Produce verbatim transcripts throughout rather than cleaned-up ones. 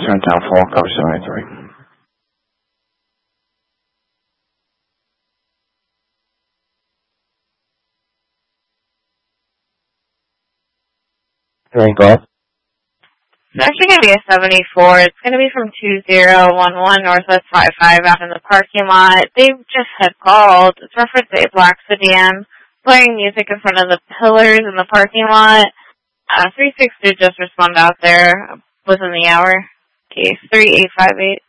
Turn down four, cover seventy-three. There you go. It's actually going to be a seventy-four. It's going to be from two zero one one Northwest five five out in the parking lot. They just had called. It's reference a black sedan, playing music in front of the pillars in the parking lot. Uh, three six did just respond out there within the hour. Case three eight five eight.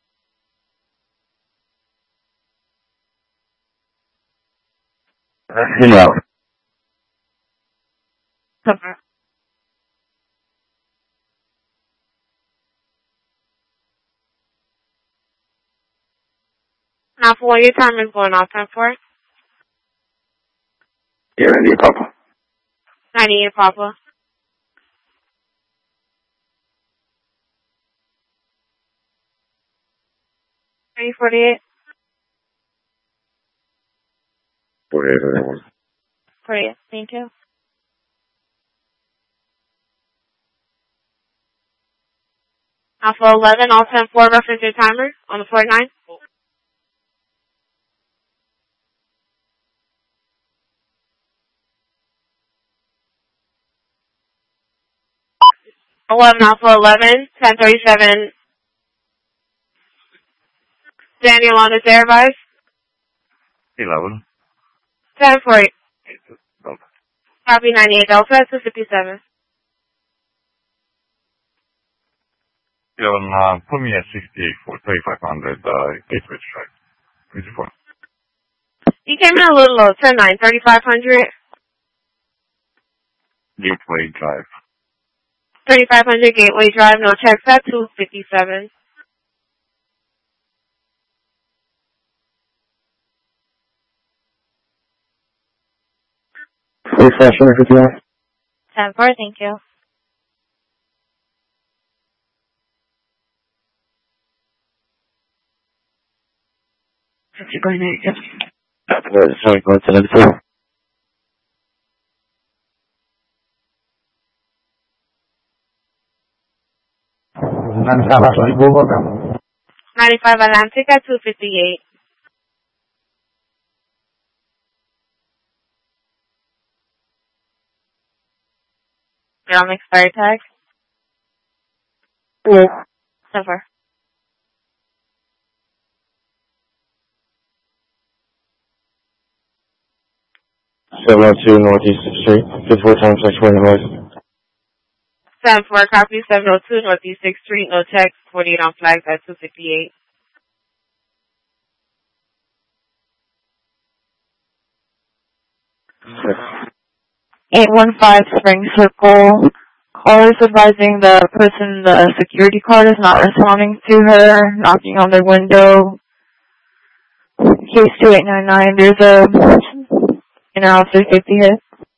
You know. Okay. Now, for what your time is going off time for? Yeah, ninety-eight Papa. ninety-eight Papa. three forty-eight. forty-eight. forty-eight. Thank you. Alpha eleven, all ten four, reference your timer on the forty-nine. eleven, Alpha eleven, ten thirty-seven. Daniel on his air advice. eleven. ten forty. Copy ninety-eight Delta, two fifty-seven. eleven, uh, put me at sixty-eight for thirty-five hundred, uh, Gateway Drive. twenty-four. You came in a little low, ten nine, thirty-five hundred. Gateway Drive. thirty-five hundred Gateway Drive, no checks at two fifty-seven. Refresh on fifty-one. ten four, thank you. fifty-nine, yes. Sorry, go to the two. ninety-five Atlantic at two fifty-eight. You're on the expiry tag? Yes. ten four. seven oh two Northeast Street, fifty-four times six twenty-five. ten four, copy seven oh two Northeast sixth Street, no checks, forty-eight on flags at two fifty-eight. eight one five Spring Circle. Caller is advising the person the security card is not responding to her, knocking on their window. Case two eight nine nine, there's a inter-officer safety hit.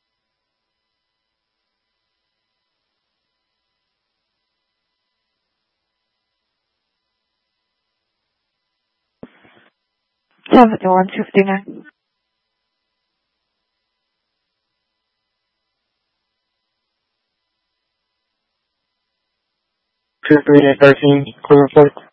seventy-one fifty-nine. two three eight thirteen, clear report.